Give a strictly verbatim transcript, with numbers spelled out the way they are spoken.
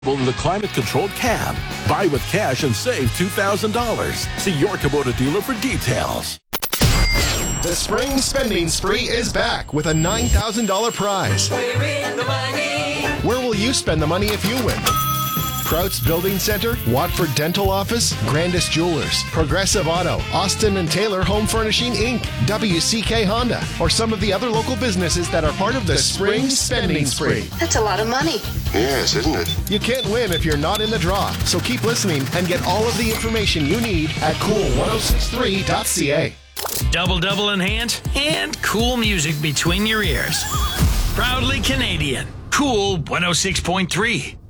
In the climate-controlled cab. Buy with cash and save two thousand dollars. See your Kubota dealer for details. The spring spending spree is back with a nine thousand dollars prize. We're in the money. Where will you spend the money if you win? Prouts Building Center, Watford Dental Office, Grandis Jewelers, Progressive Auto, Austin and Taylor Home Furnishing, Incorporated, W C K Honda, or some of the other local businesses that are part of the spring spending spree. That's a lot of money. Yes, isn't it? You can't win if you're not in the draw, so keep listening and get all of the information you need at cool ten sixty-three dot c a. Double double in hand and cool music between your ears. Proudly Canadian. Cool one oh six point three.